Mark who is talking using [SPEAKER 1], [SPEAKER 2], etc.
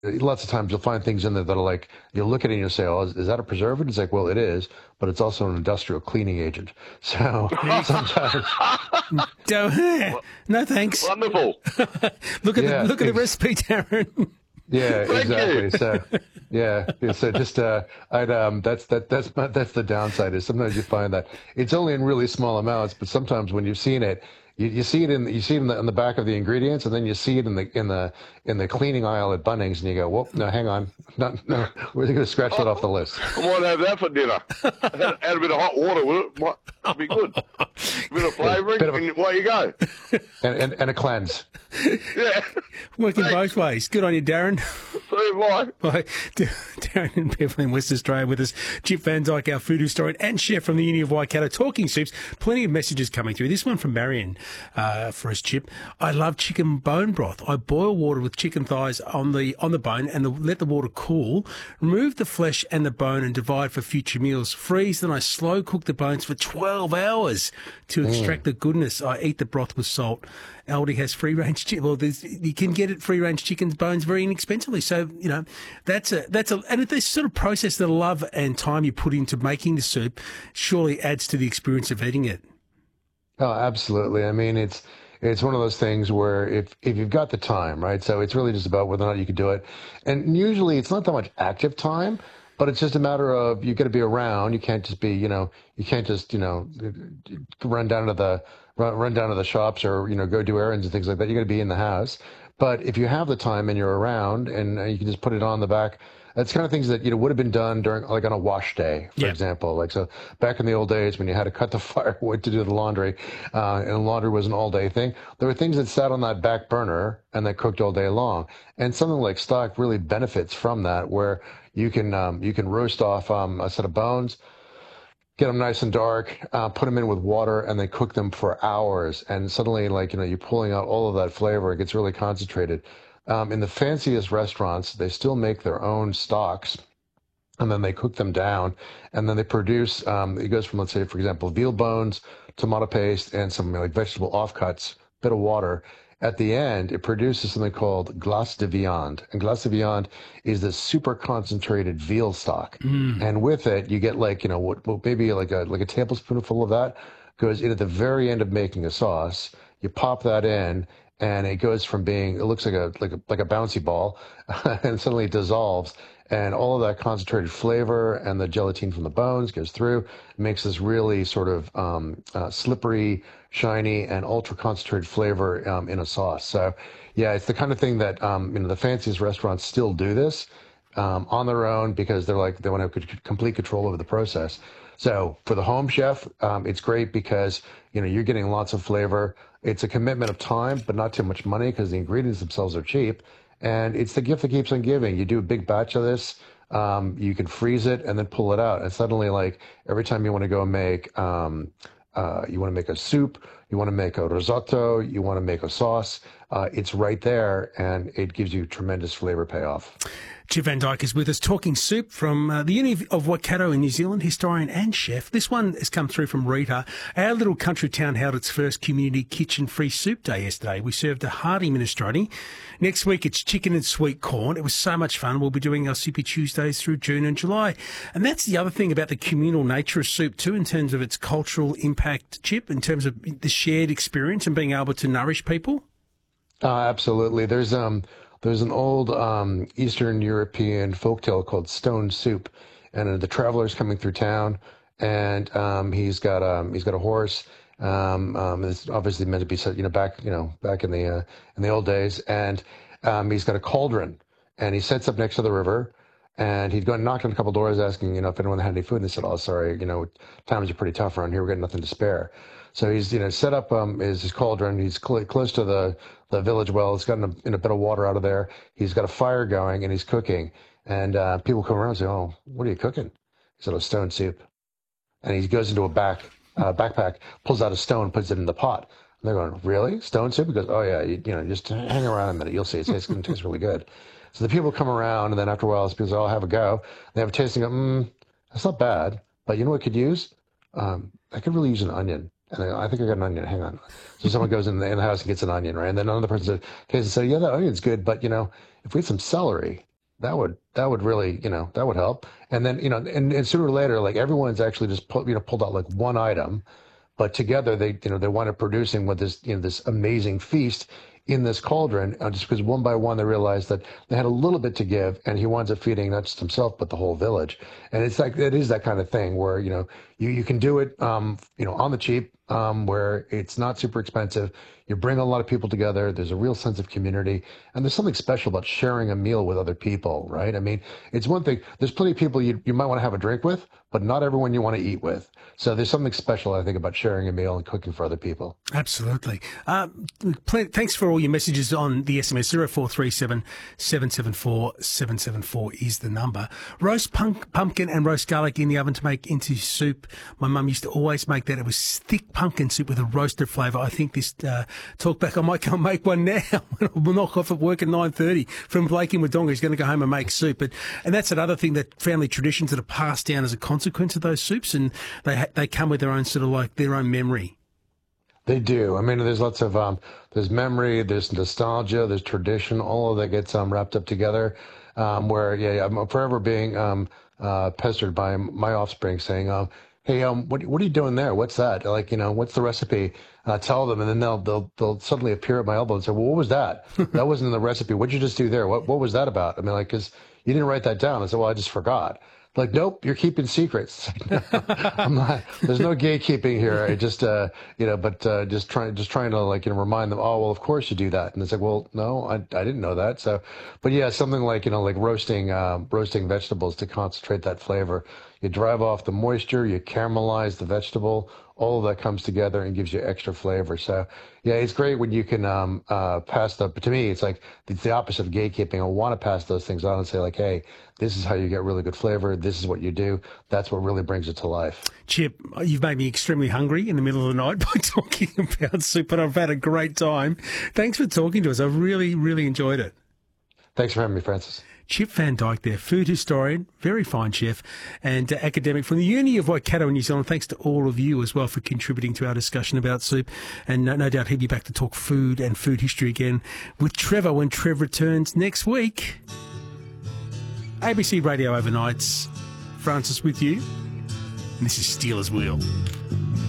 [SPEAKER 1] lots of times you'll find things in there that are like, you'll look at it and you'll say, oh, is that a preservative? It's like, well, it is, but it's also an industrial cleaning agent. So sometimes,
[SPEAKER 2] Don't,
[SPEAKER 3] Well,
[SPEAKER 2] no thanks.
[SPEAKER 3] wonderful.
[SPEAKER 1] yeah,
[SPEAKER 2] Look at the recipe, Darren.
[SPEAKER 1] yeah,
[SPEAKER 3] Thank you.
[SPEAKER 1] exactly. So, yeah, so just that's the downside is sometimes you find that it's only in really small amounts, but sometimes when you've seen it, you see it in the back of the ingredients, and then you see it in the cleaning aisle at Bunnings, and you go, well, no, hang on, no, we're going to scratch that off the list.
[SPEAKER 3] I might have that for dinner. Add a bit of hot water with it. Might be good. A bit of flavouring,
[SPEAKER 1] Bit of a,
[SPEAKER 3] and away you go.
[SPEAKER 1] and a cleanse.
[SPEAKER 3] Yeah.
[SPEAKER 2] Working
[SPEAKER 3] Thanks.
[SPEAKER 2] both ways. Good on you, Darren.
[SPEAKER 3] So have I.
[SPEAKER 2] Well, Darren and Beverly in West Australia with us. Chip Van Dyke, our food historian and chef from the Uni of Waikato, talking soups. Plenty of messages coming through. This one from Marion for us, Chip. I love chicken bone broth. I boil water with chicken thighs on the bone and let the water cool. Remove the flesh and the bone and divide for future meals. Freeze, then I slow cook the bones for 12 hours to extract the goodness. I eat the broth with salt. Aldi has free-range chicken. Well, you can get it free-range chicken's bones very inexpensively. So, that's and this sort of process, the love and time you put into making the soup surely adds to the experience of eating it.
[SPEAKER 1] Oh, absolutely. I mean, it's one of those things where if you've got the time, right? So it's really just about whether or not you can do it. And usually it's not that much active time, but it's just a matter of you got to be around. You can't just be, you can't just, run down to the shops or, go do errands and things like that. You got to be in the house. But if you have the time and you're around and you can just put it on the back, that's kind of things that would have been done during like on a wash day, for example. Like so, back in the old days when you had to cut the firewood to do the laundry, and laundry was an all-day thing, there were things that sat on that back burner and that cooked all day long. And something like stock really benefits from that, where you can roast off a set of bones, get them nice and dark, put them in with water, and then cook them for hours. And suddenly, like, you're pulling out all of that flavor. It gets really concentrated. In the fanciest restaurants, they still make their own stocks, and then they cook them down, and then they produce, it goes from, let's say, for example, veal bones, tomato paste, and some like vegetable offcuts, bit of water. At the end, it produces something called glace de viande. And glace de viande is this super concentrated veal stock. And with it, you get like, what maybe like a tablespoonful of that goes in at the very end of making a sauce. You pop that in, and it goes from being, it looks like a bouncy ball, and suddenly it dissolves. And all of that concentrated flavor and the gelatin from the bones goes through, makes this really sort of slippery, shiny, and ultra concentrated flavor in a sauce. So, yeah, it's the kind of thing that the fanciest restaurants still do this on their own because they want to have complete control over the process. So for the home chef, it's great because you're getting lots of flavor. It's a commitment of time, but not too much money because the ingredients themselves are cheap. And it's the gift that keeps on giving. You do a big batch of this, you can freeze it and then pull it out. And suddenly, like every time you want to go make, you want to make a soup, you want to make a risotto, you want to make a sauce, it's right there, and it gives you tremendous flavor payoff.
[SPEAKER 2] Chip Van Dyke is with us talking soup from the Uni of Waikato in New Zealand, historian and chef. This one has come through from Rita. Our little country town held its first community kitchen free soup day yesterday. We served a hearty minestrone. Next week it's chicken and sweet corn. It was so much fun. We'll be doing our Soupy Tuesdays through June and July. And that's the other thing about the communal nature of soup too, in terms of its cultural impact, Chip, in terms of the shared experience and being able to nourish people.
[SPEAKER 1] Absolutely. There's an old Eastern European folktale called Stone Soup, and the traveler's coming through town, and he's got a horse. It's obviously meant to be set, back in the old days, and he's got a cauldron, and he sets up next to the river, and he'd go and knock on a couple doors asking, if anyone had any food, and they said, "Oh, sorry, times are pretty tough around here. We've got nothing to spare." So he's, set up his cauldron. He's close to the village well. It's got a bit of water out of there. He's got a fire going, and he's cooking. And people come around and say, "Oh, what are you cooking?" He said, "Oh, stone soup." And he goes into a backpack, pulls out a stone, puts it in the pot. And they're going, "Really? Stone soup?" He goes, "Oh, yeah, just hang around a minute. You'll see. It's going to taste really good." So the people come around, and then after a while, people say, "Oh, I'll have a go." They have a taste and go, "That's not bad. But you know what I could use? I could really use an onion." And I think I got an onion. Hang on. So someone goes in the house and gets an onion, right? And then another person says, "Okay," so "Yeah, that onion's good, but if we had some celery, that would really, that would help. And then, and sooner or later, like everyone's actually just pulled out like one item, but together they wind up producing with this, this amazing feast in this cauldron, just because one by one they realized that they had a little bit to give, and he winds up feeding not just himself but the whole village. And it is that kind of thing where you can do it on the cheap, where it's not super expensive. You bring a lot of people together. There's a real sense of community, and there's something special about sharing a meal with other people, right? I mean, it's one thing. There's plenty of people you might want to have a drink with, but not everyone you want to eat with. So there's something special, I think, about sharing a meal and cooking for other people.
[SPEAKER 2] Absolutely. Thanks for all your messages on the SMS. 0437 774 774 is the number. Roast pumpkin and roast garlic in the oven to make into soup. My mum used to always make that. It was thick pumpkin soup with a roasted flavour. I think this talk back, I might go and make one now. We'll knock off at work at 9:30 from Blake in Wodonga. He's going to go home and make soup. And that's another thing, that family traditions that are passed down as a consequence of those soups, and they come with their own sort of like their own memory.
[SPEAKER 1] They do. I mean, there's lots of there's memory, there's nostalgia, there's tradition. All of that gets wrapped up together. Where I'm forever being pestered by my offspring saying, "Hey, what are you doing there? What's that? Like, what's the recipe?" And I tell them, and then they'll suddenly appear at my elbow and say, "Well, what was that? That wasn't in the recipe. What'd you just do there? What was that about?" I mean, like, because you didn't write that down. I said, "Well, I just forgot." Like, nope, you're keeping secrets. I'm not. There's no gatekeeping here. I just, just trying to like, remind them. Oh, well, of course you do that. And it's like, well, no, I didn't know that. So, but yeah, something like, like roasting vegetables to concentrate that flavor. You drive off the moisture, you caramelize the vegetable. All of that comes together and gives you extra flavor. So, yeah, it's great when you can pass the. But to me, it's like it's the opposite of gatekeeping. I want to pass those things on and say like, hey, this is how you get really good flavor. This is what you do. That's what really brings it to life.
[SPEAKER 2] Chip, you've made me extremely hungry in the middle of the night by talking about soup, but I've had a great time. Thanks for talking to us. I really, really enjoyed it.
[SPEAKER 1] Thanks for having me, Francis.
[SPEAKER 2] Chip Van Dyke there, food historian, very fine chef, and academic from the Uni of Waikato in New Zealand. Thanks to all of you as well for contributing to our discussion about soup. And no doubt he'll be back to talk food and food history again with Trevor when Trev returns next week. ABC Radio Overnights. Francis with you. And this is Steelers Wheel.